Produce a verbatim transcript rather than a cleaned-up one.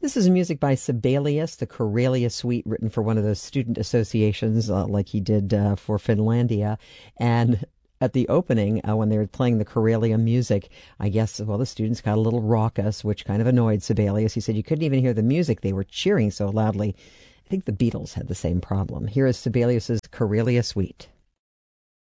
This is music by Sibelius, the Karelia Suite, written for one of those student associations uh, like he did uh, for Finlandia. And at the opening, uh, when they were playing the Karelia music, I guess, well, the students got a little raucous, which kind of annoyed Sibelius. He said you couldn't even hear the music. They were cheering so loudly. I think the Beatles had the same problem. Here is Sibelius's Karelia Suite.